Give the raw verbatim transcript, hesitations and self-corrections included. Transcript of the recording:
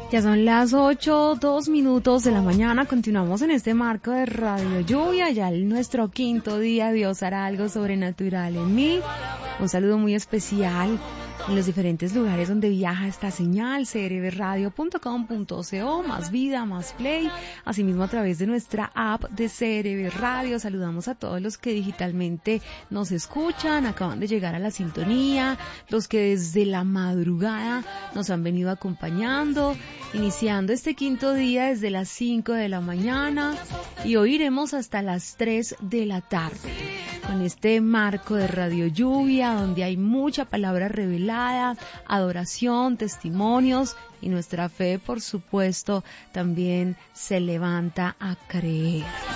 Ya son las ocho, dos minutos de la mañana. Continuamos en este marco de Radio Lluvia. Ya en nuestro quinto día, Dios hará algo sobrenatural en mí. Un saludo muy especial en los diferentes lugares donde viaja esta señal, c r v radio punto com punto co, más vida, más play, asimismo a través de nuestra app de C R V Radio. Saludamos a todos los que digitalmente nos escuchan, acaban de llegar a la sintonía, los que desde la madrugada nos han venido acompañando, iniciando este quinto día desde las cinco de la mañana, y hoy iremos hasta las tres de la tarde con este marco de Radio Lluvia, donde hay mucha palabra revelada, adoración, testimonios, y nuestra fe, por supuesto, también se levanta a creer.